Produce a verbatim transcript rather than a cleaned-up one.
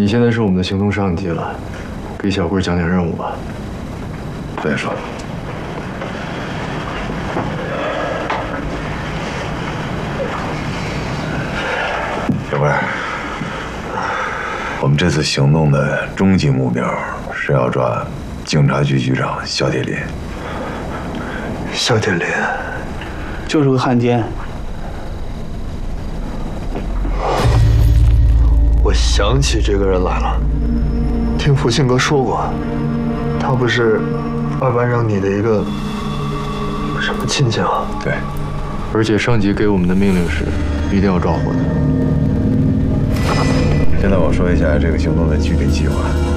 你现在是我们的行动上级了，给小贵讲讲任务吧。 再说。小贵，我们这次行动的终极目标是要抓警察局局长肖铁林。 肖铁林就是个汉奸。 我想起这个人来了，听福庆哥说过，他不是二班让你的一个什么亲戚啊？ 对， 而且上级给我们的命令是，一定要抓获他。 现在我说一下这个行动的具体计划。